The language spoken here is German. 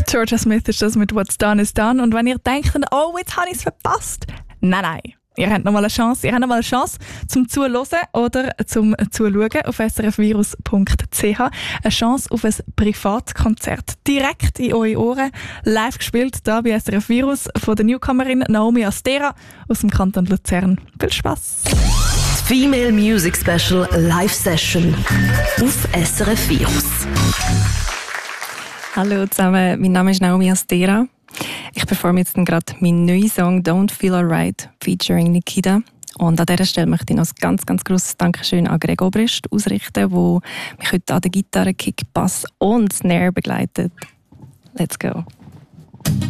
Georgia Smith ist das mit «What's Done is Done». Und wenn ihr denkt, oh, jetzt habe ich es verpasst. Nein. Ihr habt noch mal eine Chance. Ihr habt noch mal eine Chance zum Zuhören oder zum Zuschauen auf srfvirus.ch. Eine Chance auf ein Privatkonzert. Direkt in eure Ohren. Live gespielt hier bei SRF Virus von der Newcomerin Naomi Astera aus dem Kanton Luzern. Viel Spass! Female Music Special Live Session auf SRF Virus. Hallo zusammen, mein Name ist Naomi Astera. Ich performe jetzt gerade meinen neuen Song «Don't Feel Alright» featuring Nikita. Und an dieser Stelle möchte ich noch ein ganz, ganz grosses Dankeschön an Greg Obrist ausrichten, der mich heute an der Gitarre, Kick, Bass und Snare begleitet. Let's go!